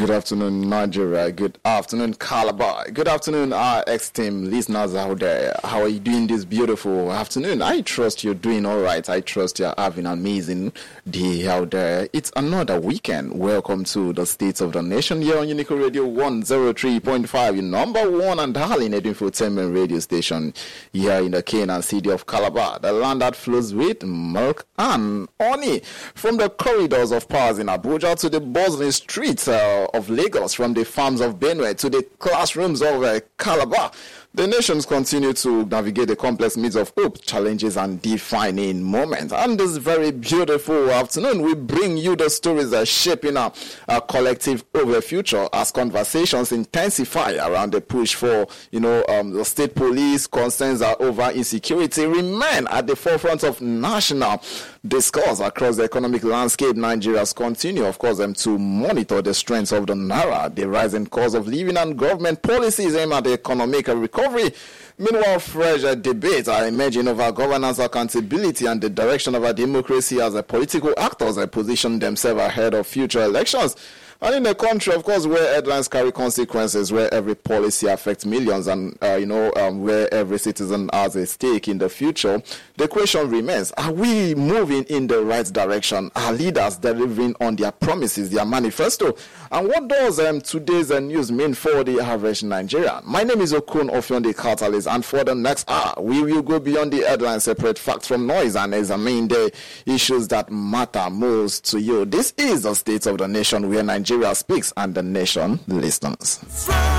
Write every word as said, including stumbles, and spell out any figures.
Good afternoon, Nigeria. Good afternoon, Calabar. Good afternoon, our ex-team listeners out there. How are you doing this beautiful afternoon? I trust you're doing all right. I trust you're having an amazing day out there. It's another weekend. Welcome to the States of the Nation here on Unico Radio one oh three point five, your number one and darling infotainment radio station here in the Canaan city of Calabar, the land that flows with milk and honey. From the corridors of powers in Abuja to the bustling streets uh, of Lagos, from the farms of Benue to the classrooms of uh, Calabar, the nations continue to navigate the complex midst of hope, challenges, and defining moments. And this very beautiful afternoon, we bring you the stories that are shaping our, our collective over future as conversations intensify around the push for, you know, um, the state police. Concerns are over insecurity remain at the forefront of national discourse across the economic landscape. Nigerians continue, of course, um, to monitor the strengths of the naira, the rising cost of living, and government policies aimed at the economic recovery. Meanwhile, fresh uh, debates are emerging over governance, accountability, and the direction of our democracy as a political actors uh, position themselves ahead of future elections. And in a country, of course, where headlines carry consequences, where every policy affects millions, and, uh, you know, um, where every citizen has a stake in the future, the question remains, are we moving in the right direction? Are leaders delivering on their promises, their manifesto? And what does um, today's uh, news mean for the average Nigerian? My name is Okun Ofionde Catalyst, and for the next hour, we will go beyond the headlines, separate facts from noise, and examine the issues that matter most to you. This is the State of the Nation, where Nigeria speaks and the nation listens.